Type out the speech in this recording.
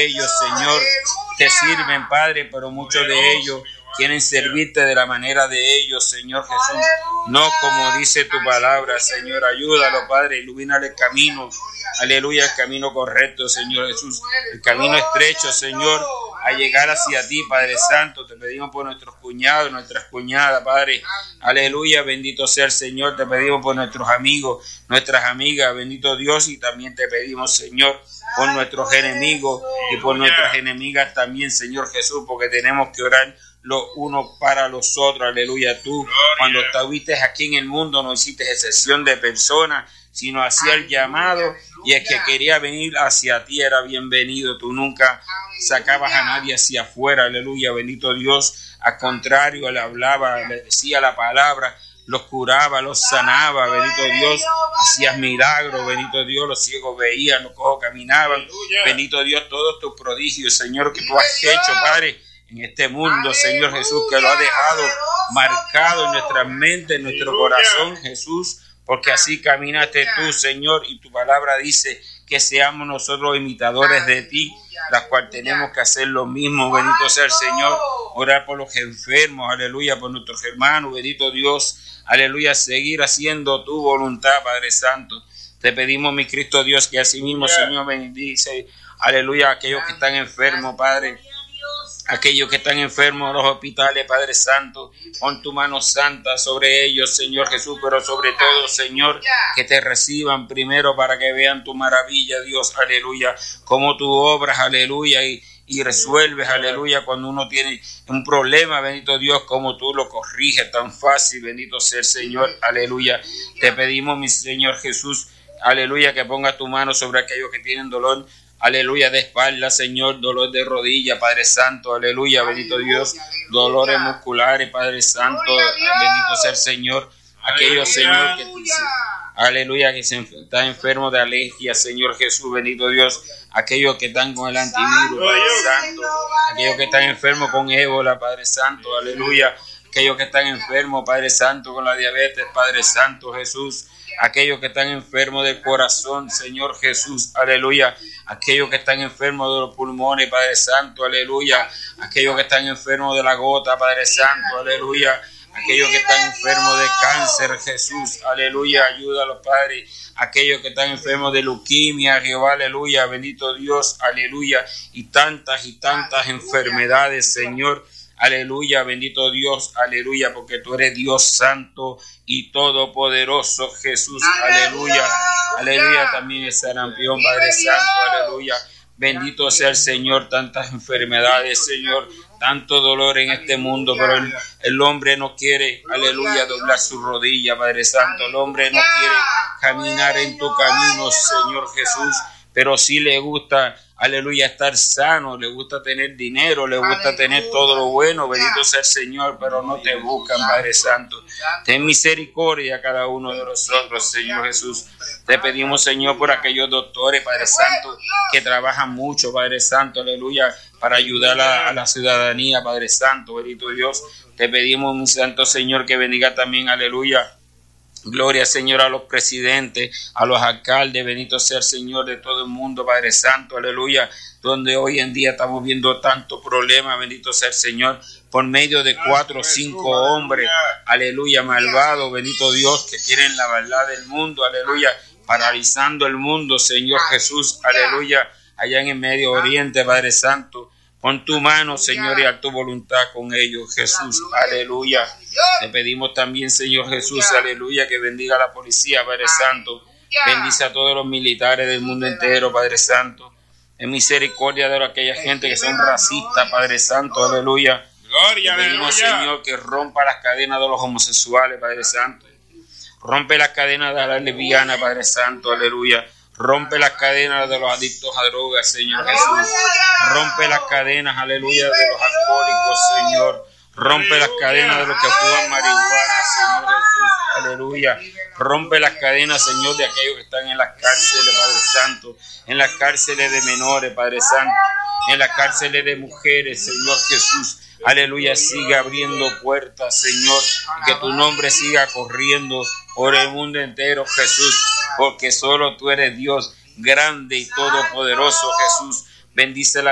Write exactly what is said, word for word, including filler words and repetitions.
ellos, Señor, te sirven, Padre, pero muchos de ellos quieren servirte de la manera de ellos, Señor Jesús, no como dice tu palabra, Señor. Ayúdalo, Padre, ilumínale el camino, aleluya, el camino correcto, Señor Jesús, el camino estrecho, Señor, a llegar hacia ti, Padre Santo. Te pedimos por nuestros cuñados, nuestras cuñadas, Padre, aleluya, bendito sea el Señor. Te pedimos por nuestros amigos, nuestras amigas, bendito Dios, y también te pedimos, Señor, por nuestros enemigos y por nuestras enemigas también, Señor Jesús, porque tenemos que orar los unos para los otros, aleluya. Tú, cuando estuviste aquí en el mundo, no hiciste excepción de personas, sino hacía el llamado, y el que quería venir hacia ti era bienvenido. Tú nunca sacabas a nadie hacia afuera, aleluya, bendito Dios. Al contrario, le hablaba, le decía la palabra, los curaba, los sanaba, bendito Dios. Hacías milagros, bendito Dios. Los ciegos veían, los cojos caminaban, bendito Dios. Todos tus prodigios, Señor, que tú has hecho, Padre, en este mundo, Señor Jesús, que lo ha dejado marcado en nuestra mente, en nuestro corazón, Jesús, porque así caminaste tú, Señor, y tu palabra dice que seamos nosotros imitadores de ti, la cual tenemos que hacer lo mismo, bendito sea el Señor. Orar por los enfermos, aleluya, por nuestros hermanos, bendito Dios, aleluya, seguir haciendo tu voluntad, Padre Santo. Te pedimos, mi Cristo Dios, que así mismo, Señor, bendice, aleluya, a aquellos que están enfermos, Padre, aquellos que están enfermos en los hospitales, Padre Santo, pon tu mano santa sobre ellos, Señor Jesús, pero sobre todo, Señor, que te reciban primero para que vean tu maravilla, Dios, aleluya, como tú obras, aleluya, y, y resuelves, aleluya, cuando uno tiene un problema, bendito Dios, como tú lo corriges tan fácil, bendito sea el Señor, aleluya. Te pedimos, mi Señor Jesús, aleluya, que pongas tu mano sobre aquellos que tienen dolor, aleluya, de espalda, Señor, dolor de rodilla, Padre Santo, aleluya, bendito Dios, dolores musculares, Padre Santo, bendito sea el Señor, aquellos, Señor, que aleluya, que se están enfermos de alergia, Señor Jesús, bendito Dios, aquellos que están con el antivirus, Padre Santo, aquellos que están enfermos con ébola, Padre Santo, aleluya, aquellos que están enfermos, Padre Santo, con la diabetes, Padre Santo, Jesús, aquellos que están enfermos del corazón, Señor Jesús, aleluya, aquellos que están enfermos de los pulmones, Padre Santo, aleluya, aquellos que están enfermos de la gota, Padre Santo, aleluya, aquellos que están enfermos de cáncer, Jesús, aleluya, ayúdalos, Padre, aquellos que están enfermos de leuquimia, Jehová, aleluya, bendito Dios, aleluya, y tantas y tantas enfermedades, Señor, aleluya, bendito Dios, aleluya, porque tú eres Dios santo y todopoderoso, Jesús, aleluya, aleluya, también el sarampión, Padre Santo, aleluya, bendito sea el Señor, tantas enfermedades, Señor, tanto dolor en este mundo, pero el, el hombre no quiere, aleluya, doblar su rodilla, Padre Santo, el hombre no quiere caminar en tu camino, Señor Jesús, pero sí le gusta, aleluya, estar sano, le gusta tener dinero, le gusta tener todo lo bueno, bendito sea el Señor, pero no te buscan, Padre Santo. Ten misericordia a cada uno de nosotros, Señor Jesús. Te pedimos, Señor, por aquellos doctores, Padre Santo, que trabajan mucho, Padre Santo, aleluya, para ayudar a, a la ciudadanía, Padre Santo, bendito Dios. Te pedimos, mi Santo Señor, que bendiga también, aleluya, gloria, Señor, a los presidentes, a los alcaldes, bendito sea el Señor de todo el mundo, Padre Santo, aleluya, donde hoy en día estamos viendo tantos problemas, bendito sea el Señor, por medio de cuatro o cinco hombres, aleluya, malvados, bendito Dios, que quieren la verdad del mundo, aleluya, paralizando el mundo, Señor Jesús, aleluya, allá en el Medio Oriente, Padre Santo. Pon tu mano, Señor, y haz tu voluntad con ellos, Jesús, aleluya. Te pedimos también, Señor Jesús, aleluya, que bendiga a la policía, Padre Santo. Bendice a todos los militares del mundo entero, Padre Santo. En misericordia de aquella gente que son racistas, Padre Santo, aleluya. Te pedimos, Señor, que rompa las cadenas de los homosexuales, Padre Santo. Rompe las cadenas de las lesbianas, Padre Santo, aleluya. Rompe las cadenas de los adictos a drogas, Señor Jesús. Rompe las cadenas, aleluya, de los alcohólicos, Señor. Rompe las cadenas de los que fuman marihuana, Señor Jesús, aleluya. Rompe las cadenas, Señor, de aquellos que están en las cárceles, Padre Santo. En las cárceles de menores, Padre Santo. En las cárceles de mujeres, Señor Jesús. Aleluya, siga abriendo puertas, Señor, que tu nombre siga corriendo por el mundo entero, Jesús, porque solo tú eres Dios grande y todopoderoso, Jesús. Bendice la